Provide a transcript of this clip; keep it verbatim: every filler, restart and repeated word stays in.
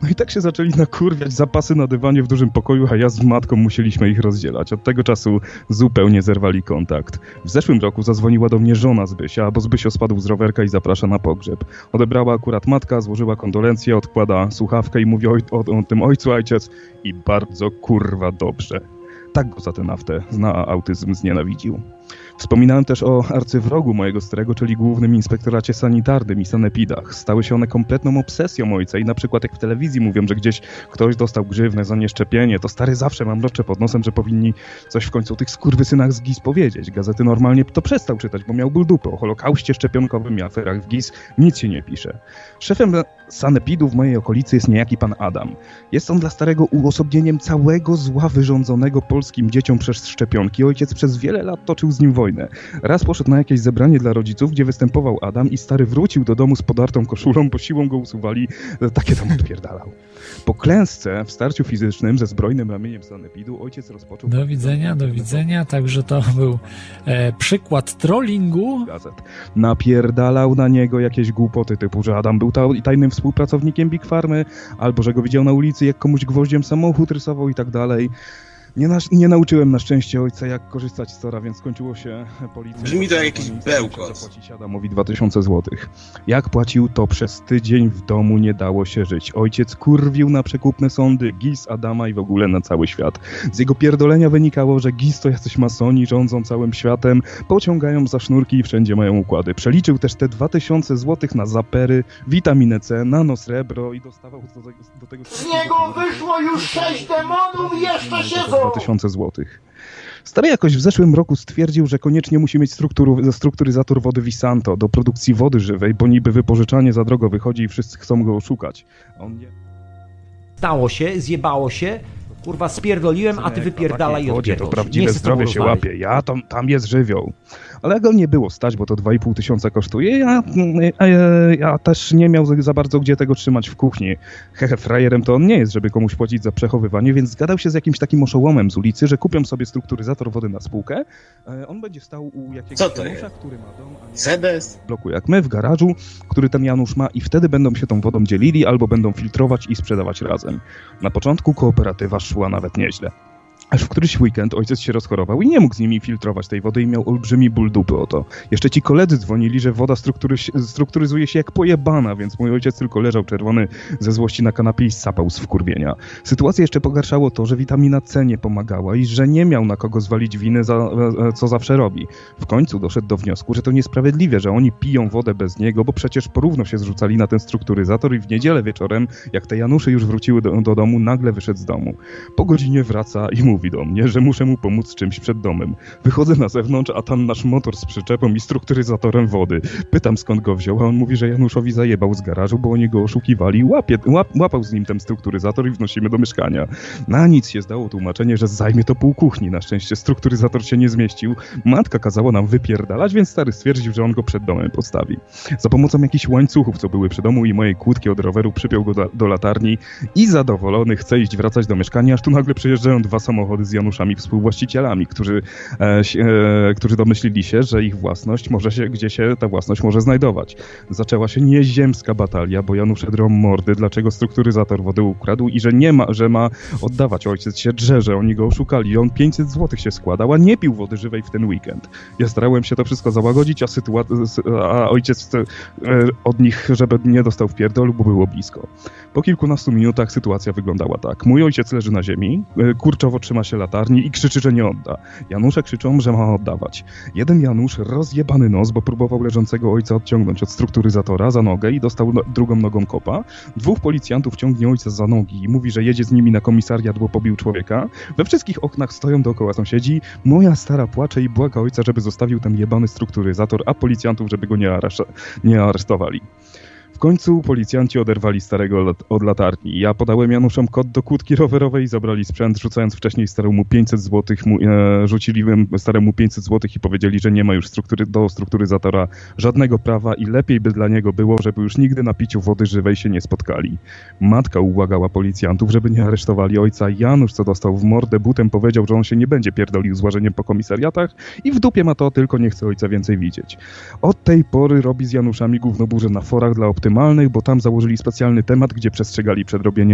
No i tak się zaczęli nakurwiać zapasy na dywanie w dużym pokoju, a ja z matką musieliśmy ich rozdzielać. Od tego czasu zupełnie zerwali kontakt. W zeszłym roku zadzwoniła do mnie żona Zbysia, bo Zbysio spadł z rowerka i zaprasza na pogrzeb. Odebrała akurat matka, złożyła kondolencje, odkłada słuchawkę i mówi o, o, o tym ojcu ojciec i bardzo kurwa dobrze. Tak go za tę naftę zna, a autyzm znienawidził. Wspominałem też o arcywrogu mojego starego, czyli głównym inspektoracie sanitarnym i sanepidach. Stały się one kompletną obsesją ojca i na przykład jak w telewizji mówią, że gdzieś ktoś dostał grzywnę za nieszczepienie, to stary zawsze mam mrocze pod nosem, że powinni coś w końcu o tych skurwysynach z G I S powiedzieć. Gazety normalnie to przestał czytać, bo miał ból dupy. O Holokauście szczepionkowym i aferach w G I S nic się nie pisze. Szefem sanepidu w mojej okolicy jest niejaki pan Adam. Jest on dla starego uosobnieniem całego zła wyrządzonego polskim dzieciom przez szczepionki. Ojciec przez wiele lat toczył z nim wojnę. Raz poszedł na jakieś zebranie dla rodziców, gdzie występował Adam i stary wrócił do domu z podartą koszulą, bo siłą go usuwali. Takie tam odpierdalał. Po klęsce w starciu fizycznym ze zbrojnym ramieniem sanepidu ojciec rozpoczął... Do widzenia, do widzenia. Także to był e, przykład trollingu. Gazet. Napierdalał na niego jakieś głupoty typu, że Adam był ta- tajnym współpracownikiem Big Farmy, albo że go widział na ulicy, jak komuś gwoździem samochód rysował i tak dalej. Nie, na, nie nauczyłem na szczęście ojca, jak korzystać z tora, więc skończyło się policja. Brzmi to jak jakiś bełkot. Zapłacić Adamowi dwa tysiące złotych. Jak płacił, to przez tydzień w domu nie dało się żyć. Ojciec kurwił na przekupne sądy G I S, Adama i w ogóle na cały świat. Z jego pierdolenia wynikało, że G I S to jacyś masoni, rządzą całym światem, pociągają za sznurki i wszędzie mają układy. Przeliczył też te dwa tysiące złotych na zapery, witaminę C, nanosrebro i dostawał do, do, do tego... Z niego wyszło już sześć demonów i jeszcze siedzą! dwa tysiące złotych. Stary jakoś w zeszłym roku stwierdził, że koniecznie musi mieć strukturu, strukturyzator wody Visanto do produkcji wody żywej, bo niby wypożyczanie za drogo wychodzi i wszyscy chcą go oszukać. On nie... Stało się, zjebało się, kurwa spierdoliłem, a ty wypierdalaj i odpierdol. To prawdziwe zdrowie się łapie. Ja tam, tam jest żywioł. Ale go nie było stać, bo to dwa i pół tysiąca kosztuje. Ja, ja, ja też nie miał za, za bardzo gdzie tego trzymać w kuchni. Hehe, frajerem to on nie jest, żeby komuś płacić za przechowywanie, więc zgadał się z jakimś takim oszołomem z ulicy, że kupią sobie strukturyzator wody na spółkę. On będzie stał u jakiegoś Janusza, który ma dom, a nie Sedes? w bloku jak my, w garażu, który ten Janusz ma i wtedy będą się tą wodą dzielili albo będą filtrować i sprzedawać razem. Na początku kooperatywa szła nawet nieźle. Aż w któryś weekend ojciec się rozchorował i nie mógł z nimi filtrować tej wody i miał olbrzymi ból dupy o to. Jeszcze ci koledzy dzwonili, że woda struktury, strukturyzuje się jak pojebana, więc mój ojciec tylko leżał czerwony ze złości na kanapie i sapał z wkurwienia. Sytuację jeszcze pogarszało to, że witamina C nie pomagała i że nie miał na kogo zwalić winy, za, co zawsze robi. W końcu doszedł do wniosku, że to niesprawiedliwe, że oni piją wodę bez niego, bo przecież porówno się zrzucali na ten strukturyzator i w niedzielę wieczorem, jak te Janusze już wróciły do, do domu, nagle wyszedł z domu. Po godzinie wraca i mówi do mnie, że muszę mu pomóc z czymś przed domem. Wychodzę na zewnątrz, a tam nasz motor z przyczepą i strukturyzatorem wody. Pytam, skąd go wziął, a on mówi, że Januszowi zajebał z garażu, bo oni go oszukiwali. Łapie, łap, łapał z nim ten strukturyzator i wnosimy do mieszkania. Na nic się zdało tłumaczenie, że zajmie to pół kuchni. Na szczęście strukturyzator się nie zmieścił. Matka kazała nam wypierdalać, więc stary stwierdził, że on go przed domem postawi. Za pomocą jakichś łańcuchów, co były przy domu i mojej kłódki od roweru, przypiął go do, do latarni i zadowolony chce iść wracać do mieszkania, aż tu nagle przyjeżdżają dwa samochody z Januszami współwłaścicielami, którzy, e, e, którzy domyślili się, że ich własność może się, gdzie się ta własność może znajdować. Zaczęła się nieziemska batalia, bo Janusze drą mordy, dlaczego strukturyzator wody ukradł i że nie ma, że ma oddawać. Ojciec się drze, że oni go oszukali i on pięćset złotych się składał, a nie pił wody żywej w ten weekend. Ja starałem się to wszystko załagodzić, a, sytuac- a ojciec e, od nich, żeby nie dostał w pierdolu, bo było blisko. Po kilkunastu minutach sytuacja wyglądała tak. Mój ojciec leży na ziemi, e, kurczowo trzyma się latarni i krzyczy, że nie odda. Janusze krzyczą, że ma oddawać. Jeden Janusz, rozjebany nos, bo próbował leżącego ojca odciągnąć od strukturyzatora za nogę i dostał no, drugą nogą kopa. Dwóch policjantów ciągnie ojca za nogi i mówi, że jedzie z nimi na komisariat, bo pobił człowieka. We wszystkich oknach stoją dookoła sąsiedzi. Moja stara płacze i błaga ojca, żeby zostawił ten jebany strukturyzator, a policjantów, żeby go nie, areszt- nie aresztowali. W końcu policjanci oderwali starego od latarni. Ja podałem Januszom kod do kłódki rowerowej i zabrali sprzęt, rzucając wcześniej staremu pięćset złotych. Mu, e, rzucili staremu pięćset złotych i powiedzieli, że nie ma już struktury, do strukturyzatora żadnego prawa i lepiej by dla niego było, żeby już nigdy na piciu wody żywej się nie spotkali. Matka ubłagała policjantów, żeby nie aresztowali ojca. Janusz, co dostał w mordę butem, powiedział, że on się nie będzie pierdolił z łażeniem po komisariatach i w dupie ma to, tylko nie chce ojca więcej widzieć. Od tej pory robi z Januszami gównoburzę na forach dla optymalnych, bo tam założyli specjalny temat, gdzie przestrzegali przed robieniem